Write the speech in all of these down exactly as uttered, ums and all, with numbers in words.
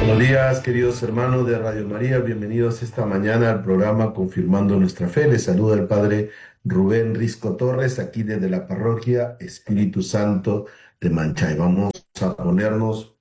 Buenos días, queridos hermanos de Radio María. Bienvenidos esta mañana al programa Confirmando Nuestra Fe. Les saluda el Padre Rubén Risco Torres, aquí desde la parroquia Espíritu Santo de Manchay. Vamos a ponernos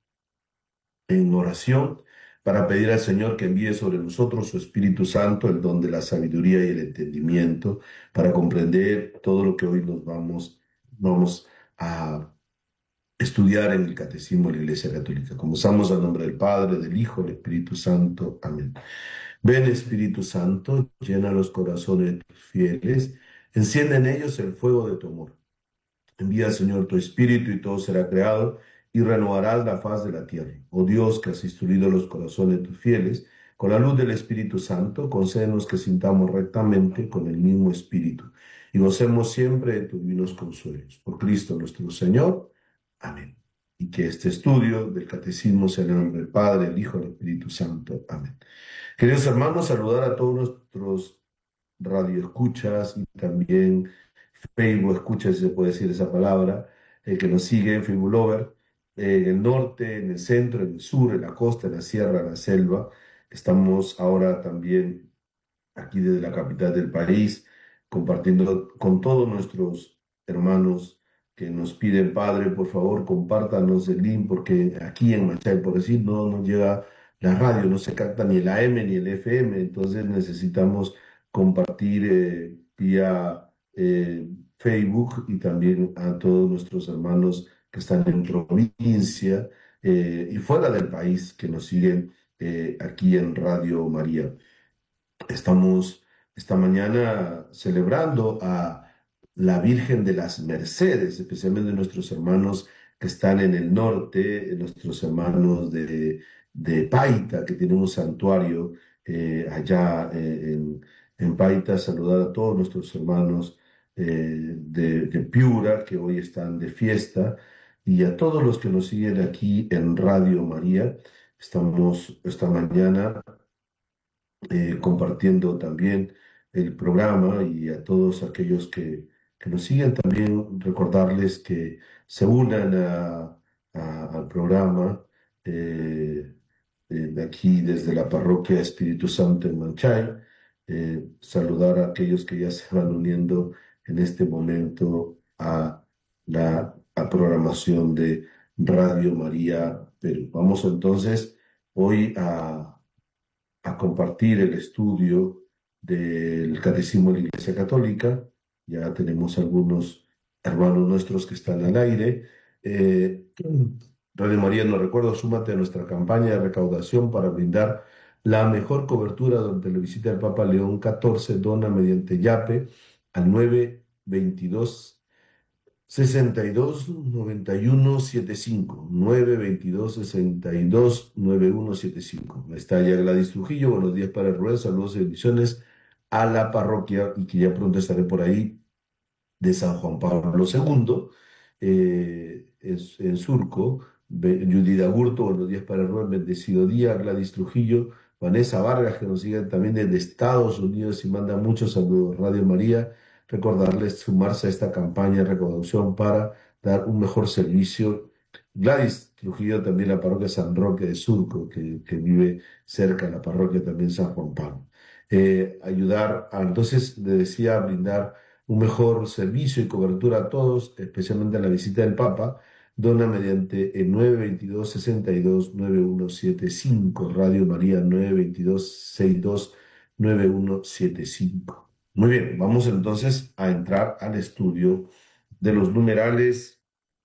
en oración para pedir al Señor que envíe sobre nosotros su Espíritu Santo, el don de la sabiduría y el entendimiento, para comprender todo lo que hoy nos vamos, vamos a estudiar en el Catecismo de la Iglesia Católica. Comenzamos al nombre del Padre, del Hijo, del Espíritu Santo. Amén. Ven, Espíritu Santo, llena los corazones de tus fieles, enciende en ellos el fuego de tu amor. Envía, Señor, tu Espíritu y todo será creado y renovarás la faz de la tierra. Oh Dios, que has instruido los corazones de tus fieles, con la luz del Espíritu Santo, concédenos que sintamos rectamente con el mismo Espíritu y gocemos siempre de tus divinos consuelos. Por Cristo nuestro Señor. Amén. Y que este estudio del Catecismo sea en el nombre del Padre, del Hijo y del Espíritu Santo. Amén. Queridos hermanos, saludar a todos nuestros radioescuchas y también Facebook escuchas, si se puede decir esa palabra, eh, que nos sigue en Facebook Lover, eh, en el norte, en el centro, en el sur, en la costa, en la sierra, en la selva. Estamos ahora también aquí desde la capital del país, compartiendo con todos nuestros hermanos que nos piden, Padre, por favor, compártanos el link, porque aquí en Machay, por decir, no nos llega la radio, no se capta ni el A M ni el F M, entonces necesitamos compartir eh, vía eh, Facebook y también a todos nuestros hermanos que están en provincia eh, y fuera del país que nos siguen eh, aquí en Radio María. Estamos esta mañana celebrando a la Virgen de las Mercedes, especialmente nuestros hermanos que están en el norte, nuestros hermanos de, de Paita, que tienen un santuario eh, allá eh, en, en Paita. Saludar a todos nuestros hermanos eh, de, de Piura, que hoy están de fiesta, y a todos los que nos siguen aquí en Radio María. Estamos esta mañana eh, compartiendo también el programa, y a todos aquellos que, que nos siguen también recordarles que se unan a- a- al programa eh, eh, de aquí desde la parroquia Espíritu Santo en Manchay. Eh, saludar a aquellos que ya se van uniendo en este momento a la a programación de Radio María Perú. Vamos entonces hoy a a compartir el estudio del Catecismo de la Iglesia Católica. Ya tenemos algunos hermanos nuestros que están al aire. Eh, Radio María nos recuerda, súmate a nuestra campaña de recaudación para brindar la mejor cobertura durante la visita del Papa León catorce. Dona mediante YAPE al nueve veintidós sesenta y dos noventa y uno setenta y cinco, nueve veintidós sesenta y dos noventa y uno setenta y cinco. Está ya Gladys Trujillo. Buenos días, Padre Rubén. Saludos y bendiciones a la parroquia, y que ya pronto estaré por ahí, de San Juan Pablo segundo, eh, es- en Surco. Be- Judith Agurto, buenos días, Padre Rubén. Bendecido día. Gladys Trujillo. Vanessa Vargas, que nos sigue también desde Estados Unidos y manda muchos saludos. Radio María, recordarles sumarse a esta campaña de recaudación para dar un mejor servicio. Gladys Trujillo, también la parroquia San Roque de Surco, que, que vive cerca de la parroquia también San Juan Pablo. Eh, ayudar a, entonces, le decía, brindar un mejor servicio y cobertura a todos, especialmente a la visita del Papa. Dona mediante el nueve veintidós sesenta y dos noventa y uno setenta y cinco, Radio María nueve veintidós sesenta y dos noventa y uno setenta y cinco. Muy bien, vamos entonces a entrar al estudio de los numerales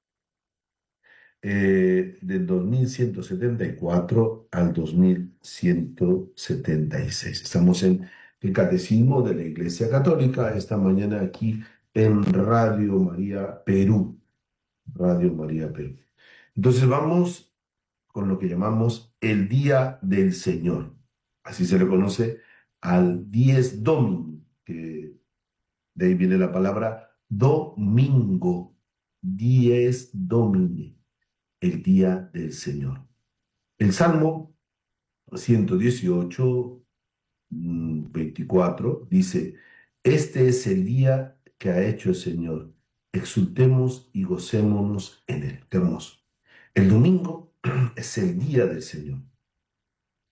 eh, del dos mil ciento setenta y cuatro al dos mil ciento setenta y seis. Estamos en el Catecismo de la Iglesia Católica esta mañana aquí en Radio María Perú. Radio María Perú. Entonces vamos con lo que llamamos el Día del Señor. Así se le conoce al Dies Domini, que de ahí viene la palabra domingo. Dies Domini, el Día del Señor. El Salmo ciento dieciocho, mm, veinticuatro dice: Este es el día que ha hecho el Señor. Exultemos y gocémonos en él. Qué hermoso. El domingo es el día del Señor.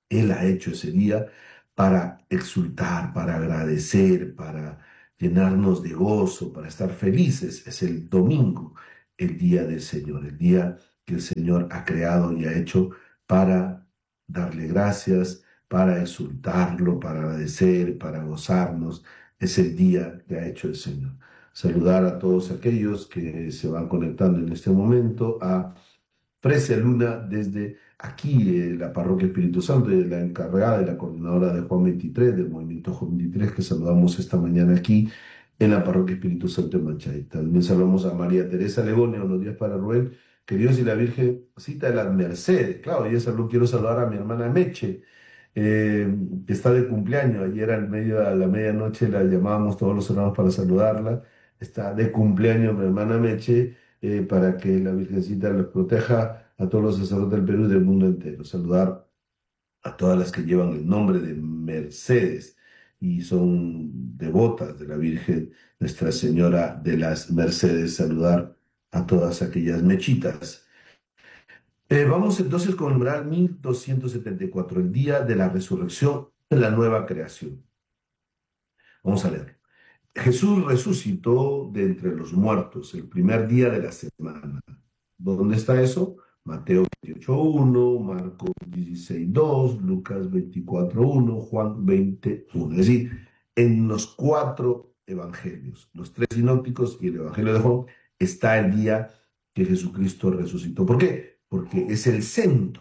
Él ha hecho ese día para exultar, para agradecer, para llenarnos de gozo, para estar felices. Es el domingo, el día del Señor, el día que el Señor ha creado y ha hecho para darle gracias, para exultarlo, para agradecer, para gozarnos. Es el día que ha hecho el Señor. Saludar a todos aquellos que se van conectando en este momento, a Frecia Luna desde aquí, eh, la Parroquia Espíritu Santo, y la encargada y la coordinadora de Juan veintitrés, del Movimiento Juan veintitrés, que saludamos esta mañana aquí en la Parroquia Espíritu Santo en Manchay. También saludamos a María Teresa Legonia, buenos días para Rubén, que Dios y la Virgen cita de las Mercedes. Claro, y salud quiero saludar a mi hermana Meche, eh, que está de cumpleaños. Ayer al medio, a la medianoche la llamábamos todos los hermanos para saludarla. Está de cumpleaños mi hermana Meche, eh, para que la Virgencita los proteja a todos los sacerdotes del Perú y del mundo entero. Saludar a todas las que llevan el nombre de Mercedes y son devotas de la Virgen, Nuestra Señora de las Mercedes. Saludar a todas aquellas mechitas. Eh, vamos entonces con el numeral mil doscientos setenta y cuatro, el día de la resurrección de la nueva creación. Vamos a leer. Jesús resucitó de entre los muertos el primer día de la semana. ¿Dónde está eso? Mateo veintiocho uno, Marcos dieciséis dos, Lucas veinticuatro uno, Juan veinte uno. Es decir, en los cuatro evangelios, los tres sinópticos y el evangelio de Juan, está el día que Jesucristo resucitó. ¿Por qué? Porque es el centro.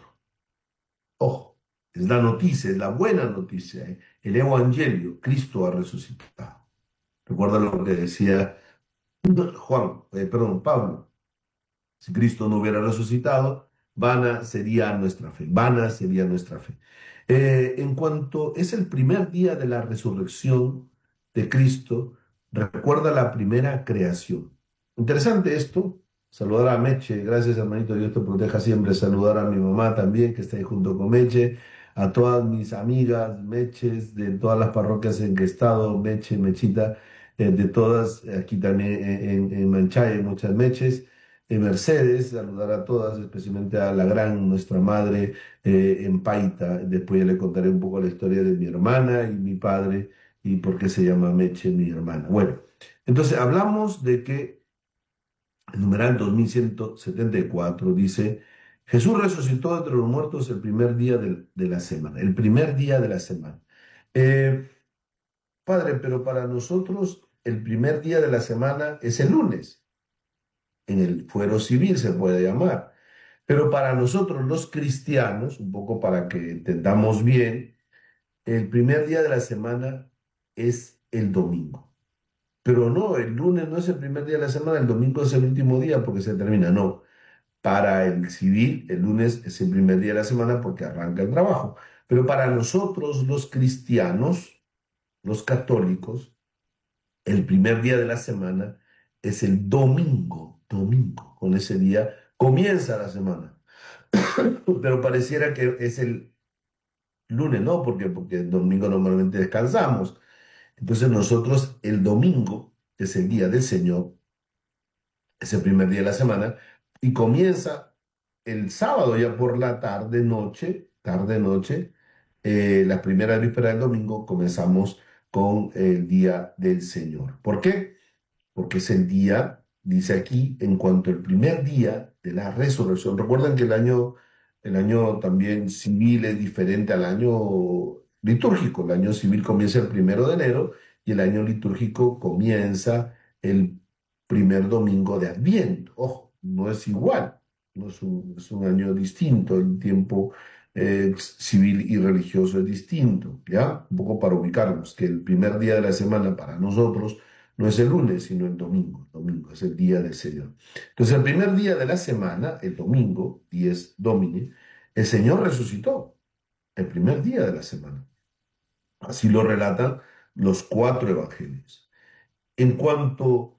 Ojo, es la noticia, es la buena noticia, ¿eh? El evangelio, Cristo ha resucitado. Recuerda lo que decía Juan, eh, perdón, Pablo. Si Cristo no hubiera resucitado, vana sería nuestra fe, vana sería nuestra fe. Eh, en cuanto es el primer día de la resurrección de Cristo, recuerda la primera creación. Interesante esto. Saludar a Meche, gracias hermanito, Dios te proteja siempre. Saludar a mi mamá también, que está ahí junto con Meche, a todas mis amigas, Meches, de todas las parroquias en que he estado, Meche, Mechita, eh, de todas, aquí también en, en, en Manchay hay muchas Meches. Eh, Mercedes, saludar a todas, especialmente a la gran, nuestra madre, eh, en Paita. Después ya le contaré un poco la historia de mi hermana y mi padre y por qué se llama Meche, mi hermana. Bueno, entonces hablamos de que el numeral dos mil ciento setenta y cuatro dice, Jesús resucitó entre los muertos el primer día del- de, la semana, el primer día de la semana. Eh, Padre, pero para nosotros el primer día de la semana es el lunes, en el fuero civil se puede llamar. Pero para nosotros los cristianos, un poco para que entendamos bien, el primer día de la semana es el domingo. Pero no, el lunes no es el primer día de la semana, el domingo es el último día porque se termina. No, para el civil, el lunes es el primer día de la semana porque arranca el trabajo. Pero para nosotros los cristianos, los católicos, el primer día de la semana es el domingo, domingo. Con ese día comienza la semana. Pero pareciera que es el lunes, ¿no? Porque, porque el domingo normalmente descansamos. Entonces nosotros el domingo, que es el día del Señor, es el primer día de la semana, y comienza el sábado ya por la tarde, noche, tarde, noche, eh, la primera víspera del domingo, comenzamos con el día del Señor. ¿Por qué? Porque es el día, dice aquí, en cuanto al primer día de la resurrección. Recuerden que el año, el año también civil es diferente al año litúrgico. El año civil comienza el primero de enero y el año litúrgico comienza el primer domingo de Adviento. Ojo, no es igual, no es un, es un año distinto, el tiempo eh, civil y religioso es distinto, ¿ya? Un poco para ubicarnos, que el primer día de la semana para nosotros no es el lunes, sino el domingo. El domingo es el día del Señor. Entonces, el primer día de la semana, el domingo, diez Domini, el Señor resucitó. El primer día de la semana. Así lo relatan los cuatro evangelios. En cuanto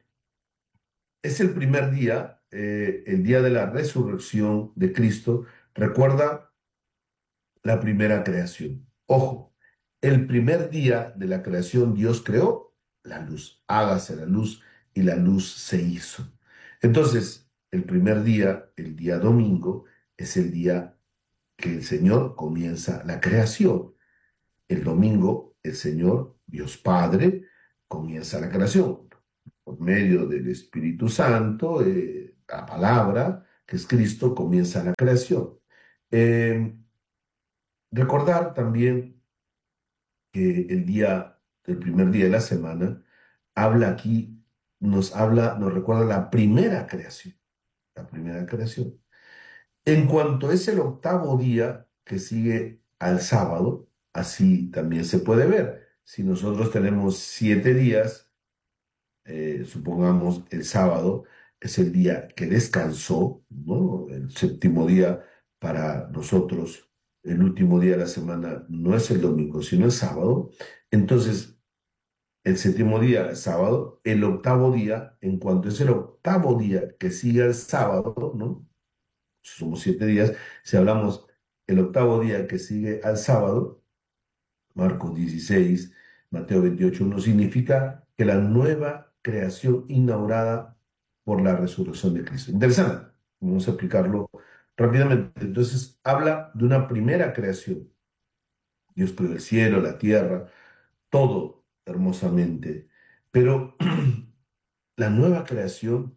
es el primer día, eh, el día de la resurrección de Cristo, recuerda la primera creación. Ojo, el primer día de la creación Dios creó la luz. Hágase la luz y la luz se hizo. Entonces, el primer día, el día domingo, es el día que el Señor comienza la creación. El domingo, el Señor, Dios Padre, comienza la creación por medio del Espíritu Santo, eh, la palabra, que es Cristo, comienza la creación. Eh, recordar también que el día, el primer día de la semana, habla aquí, nos habla, nos recuerda la primera creación, la primera creación. En cuanto es el octavo día que sigue al sábado, así también se puede ver. Si nosotros tenemos siete días, eh, supongamos el sábado es el día que descansó, ¿no? El séptimo día para nosotros, el último día de la semana no es el domingo, sino el sábado. Entonces, el séptimo día, el sábado, el octavo día, en cuanto es el octavo día que sigue al sábado, ¿no? Somos siete días, si hablamos el octavo día que sigue al sábado, Marcos dieciséis, Mateo veintiocho, uno, significa que la nueva creación inaugurada por la resurrección de Cristo. Interesante, vamos a explicarlo rápidamente. Entonces, habla de una primera creación. Dios creó el cielo, la tierra, todo hermosamente, pero la nueva creación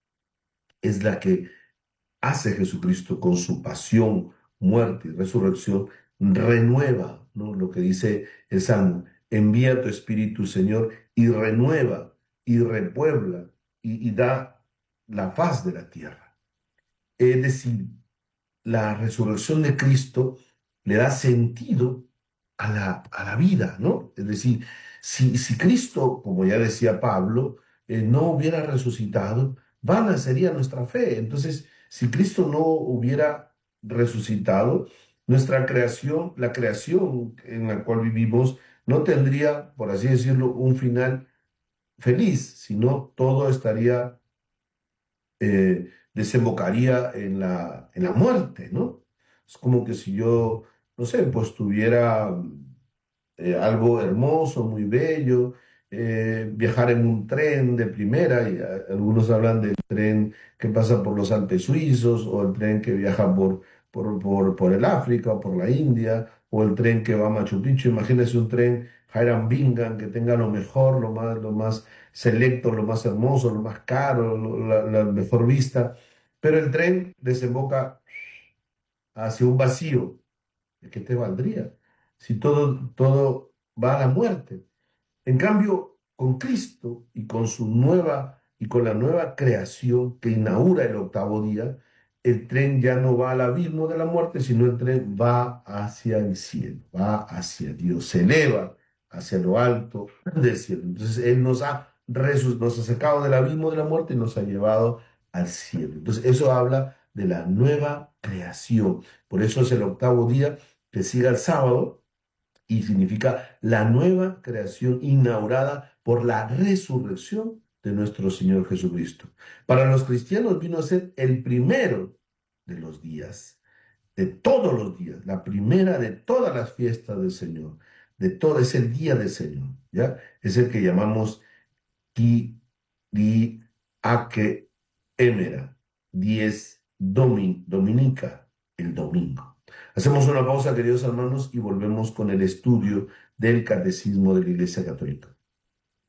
es la que hace Jesucristo con su pasión, muerte y resurrección, renueva, ¿no? Lo que dice el Salmo, envía tu Espíritu, Señor, y renueva, y repuebla, y, y da la faz de la tierra. Es decir, la resurrección de Cristo le da sentido a la, a la vida, ¿no? Es decir, si, si Cristo, como ya decía Pablo, eh, no hubiera resucitado, vana sería nuestra fe. Entonces, si Cristo no hubiera resucitado, nuestra creación, la creación en la cual vivimos, no tendría, por así decirlo, un final feliz, sino todo estaría eh, desembocaría en la, en la muerte, ¿no? Es como que si yo, no sé, pues tuviera eh, algo hermoso, muy bello, eh, viajar en un tren de primera, y a- algunos hablan del tren que pasa por los Alpes suizos, o el tren que viaja por, por, por, por el África, o por la India, o el tren que va a Machu Picchu. Imagínense un tren Hiram Bingham que tenga lo mejor, lo más, lo más selecto, lo más hermoso, lo más caro, lo- la, la mejor vista, pero el tren desemboca hacia un vacío. ¿De qué te valdría? Si todo, todo va a la muerte. En cambio, con Cristo y con su nueva y con la nueva creación que inaugura el octavo día, el tren ya no va al abismo de la muerte, sino el tren va hacia el cielo, va hacia Dios, se eleva hacia lo alto del cielo. Entonces, Él nos ha, resu- nos ha sacado del abismo de la muerte y nos ha llevado al cielo. Entonces, eso habla de la nueva creación. Por eso es el octavo día que sigue al sábado y significa la nueva creación inaugurada por la resurrección de nuestro Señor Jesucristo. Para los cristianos vino a ser el primero de los días, de todos los días, la primera de todas las fiestas del Señor, de todo, es el día del Señor, ¿ya? Es el que llamamos Ki, Di, Ake, Emera, diez, Domin, Dominica, el domingo. Hacemos una pausa, queridos hermanos, y volvemos con el estudio del Catecismo de la Iglesia Católica.